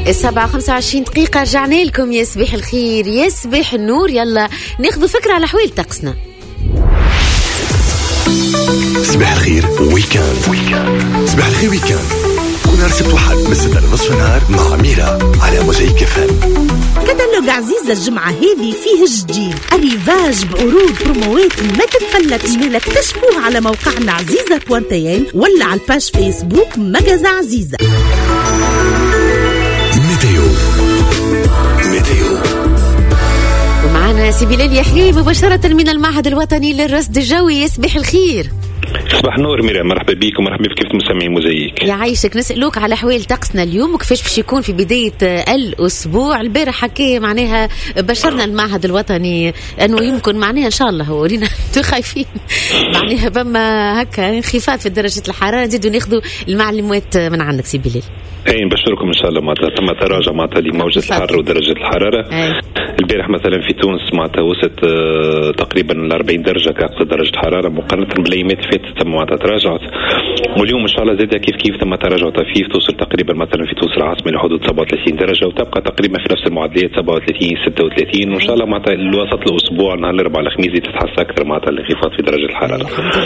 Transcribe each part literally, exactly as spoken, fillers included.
السبعة خمسة وعشرين دقيقة رجعنا لكم. يصبح الخير يصبح النور. يلا ناخذ فكرة على حويل طقسنا. صباح الخير ويكاند. صباح الخير ويكاند كل رسبت واحد من ستة لنصف النهار مع أميرة على موزايك فان. كتالوج عزيزة الجمعة هذه فيه جديد الريفاج بعروض بروموات ما تتفلتش. ملا اكتشفوه على موقعنا عزيزة بوانتين ولا على الباج فيسبوك مجازة عزيزة. ميتيو ميتيو ومعنا سي بلال يحيى مباشرة من المعهد الوطني للرصد الجوي. يصبح الخير. صباح نور ميرا، مرحبا بكم ومرحبا بكيف مستمعين موزايك. يعيشك. نسألوك على حوال طقسنا اليوم وكيفاش باش يكون في بداية الأسبوع. البارح حكي معناها بشرنا المعهد الوطني أنه يمكن معناها إن شاء الله ورينا خايفين معناها بما هكا انخفاض في درجة الحرارة. نزيدوا ناخذوا المعلومات من عندك سي بلال. اي نبشركم ان شاء الله معناتها تم تراجع معناتها لموجة الحر ودرجة الحرارة. أي. البارح مثلا في تونس معناتها وصلت آه تقريبا ل أربعين درجة كأقصى درجة حرارة مقارنة بالايامات اللي فاتت تم معناتها تراجعت. واليوم ان شاء الله زاد كيف كيف تم تراجع طفيف توصل تقريبا مثلا في تونس العاصمة لحدود سبعة وثلاثين درجة وتبقى تقريبا في نفس المعدلات سبعة وثلاثين ستة وثلاثين وان شاء الله معناتها الوسط الاسبوع نهار الاربعاء الخميس تتحسن اكثر معناتها الانخفاض في درجة الحرارة.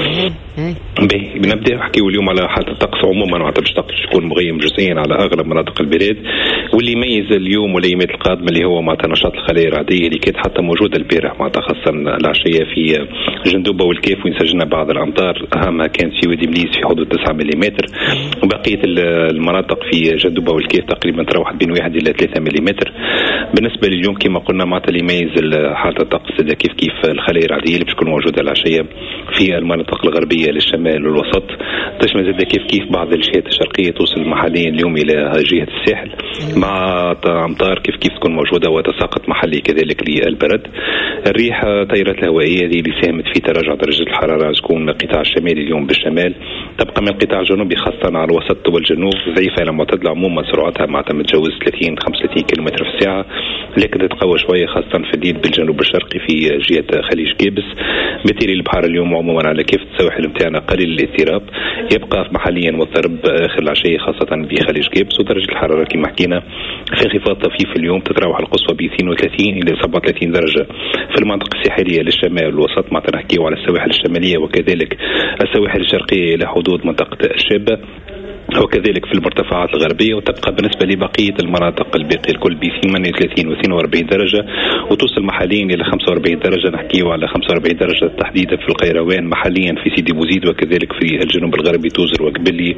باهي بنبدا نحكيو اليوم على حالة الطقس عموما معناتها باش تكون مغيم جزئيا على اغلب مناطق البلاد. واللي يميز اليوم والايامات القادمه اللي هو معناتها نشاط الخلايا الرعديه اللي كانت حتى موجوده البارح معناتها خاصه العشيه في جندوبه والكيف وين سجلنا بعض الامطار اهمها كانت في وادي مليس في حدود تسعة ملم. وبقيه المناطق في جندوبه والكيف تقريبا تروح بين واحد الى ثلاثة ملم. بالنسبه لليوم كما قلنا معناتها اللي يميز حاله الطقس هذا كيف كيف الخلايا الرعديه اللي بتكون موجوده العشيه في المناطق الغربيه للشمال والوسط. تشمل زاد كيف كيف بعض الجهات الشرقيه توصل محليا اليوم الى جهه الساحل مع امطار كيف كيف تكون موجوده وتساقط محلي كذلك للبرد. الريح التيارات الهوائيه اللي ساهمت في تراجع درجه الحراره تكون القطاع الشمالي اليوم بالشمال تبقى من القطاع الجنوبي خاصه على الوسط والجنوب ضعيفه الى معتدله عموما سرعتها معناتها متجاوز ثلاثين خمسة وثلاثين كيلومتر في الساعه لكن تتقوى شويه خاصه في الديد بالجنوب الشرقي في جهه خليج كابس. بالتالي البحر اليوم عموما على كافه السواحل نتاعنا قليل الاضطراب يبقى محليا مضطرب اخر العشيه خاصه في خليج كابس. ودرجه الحراره كما حكينا في انخفاض طفيف اليوم تتراوح القصوى ب اثنين وثلاثين الى سبعة وثلاثين درجه في المناطق الساحليه للشمال والوسط معناتها نحكيو على السواحل الشماليه وكذلك السواحل الشرقيه الى حدود منطقه الشابه وكذلك في المرتفعات الغربية. وتبقى بالنسبة لبقية المناطق الباقية الكل ب ثمانية وثلاثين و اثنين وأربعين درجة وتوصل محليا إلى خمسة وأربعين درجة. نحكيه على خمسة وأربعين درجة تحديدا في القيروان محليا في سيدي بوزيد وكذلك في الجنوب الغربي توزر وقبلي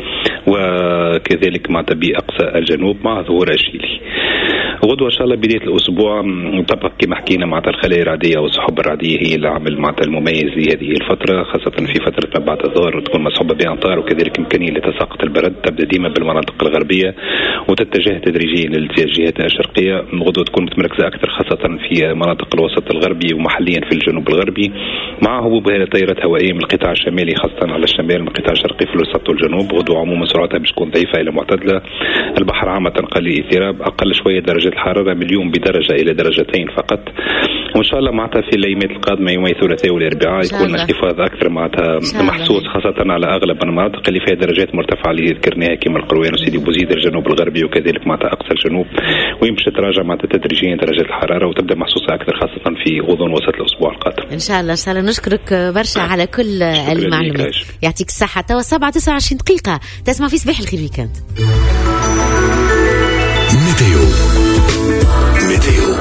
وكذلك مع بأقصى الجنوب مع ظهور الشيلي. غدوة إن شاء الله بداية الأسبوع طبعا كما حكينا مع الخلايا الرعدية والسحب الرعدية هي العامل مع المميز لهذه الفترة خاصة في فترة ما بعد الظهر تكون مصحوبة بأمطار وكذلك إمكانية لتساقط البرد تبدأ ديما بالمناطق الغربية وتتجه تدريجيا للجهات الشرقية. غدوة تكون متمركزة أكثر خاصة في مناطق الوسط الغربي ومحليا في الجنوب الغربي مع هبوب تيارات هوائية من القطاع الشمالي خاصة على الشمال من القطاع الشرقي في الوسط والجنوب. غدوة عموما سرعتها باش تكون ضعيفة إلى معتدلة. البحر عامة قليل الاضطراب أقل شوية درجة الحرارة من اليوم بدرجة إلى درجتين فقط. وإن شاء الله معناتها في الأيامات القادمة يومي الثلاثاء والأربعاء يكون انخفاض أكثر معناتها محسوس خاصة على أغلب المناطق اللي فيها درجات مرتفعة اللي ذكرناها كما القروان وسيدي بوزيد الجنوب الغربي وكذلك معناتها أقصى الجنوب ويمشي تراجع معناتها تدريجيا درجة الحرارة وتبدأ محسوسة أكثر خاصة في غضون وسط الأسبوع القادم. إن شاء الله إن شاء الله. نشكرك برشا على كل المعلومات. يعطيك الصحة. توا سبعة تسعة وعشرين دقيقة تسمع في صباح الخير ويكاند. ميتيو ميتيو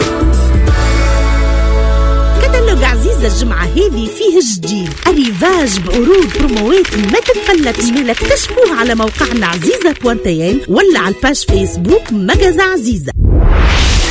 كتالوج عزيزة الجمعة هذه فيه جديد الريفاج بعروض بروموات ما تتفلتش. ملا اكتشفوه على موقعنا عزيزة بوانتين ولا على الباج فيسبوك مجازة عزيزة.